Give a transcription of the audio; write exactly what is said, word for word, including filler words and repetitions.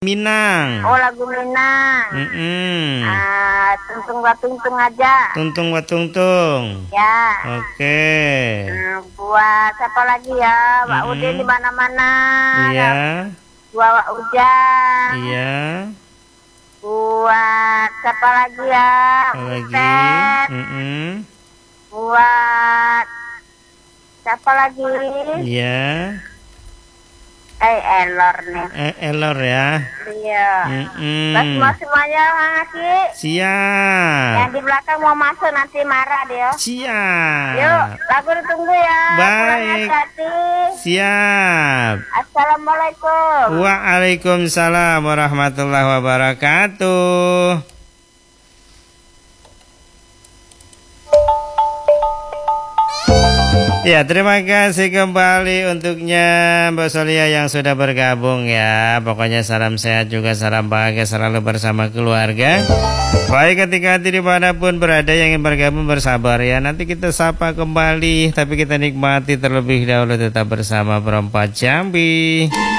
Minang. Oh, lagu Minang. Mm-mm. Ah, tungtung wa tungtung aja. Tuntung wa tungtung. Ya. Oke. Hmm, buat siapa lagi ya? Wak Mm-mm. Udin di mana-mana. Iya. Buat Wak Ujang. Iya. Buat siapa lagi ya? Apa lagi? Butet. Mm-mm. Buat siapa lagi? Iya. Eh, Elor nih. Eh, Elor ya. Iya. Mm-mm. Terus semua semuanya Aki. Siap. Yang di belakang mau masuk nanti marah dia. Siap. Yuk, lagu ditunggu ya. Pulangnya Baik. hati-hati. Siap. Assalamualaikum. Waalaikumsalam warahmatullahi wabarakatuh. Ya, terima kasih kembali untuknya Mbak Solia yang sudah bergabung ya. Pokoknya salam sehat juga salam bahagia selalu bersama keluarga. Baik, ketika hati dimanapun berada yang ingin bergabung bersabar ya. Nanti kita sapa kembali, tapi kita nikmati terlebih dahulu tetap bersama Perempat Jambi.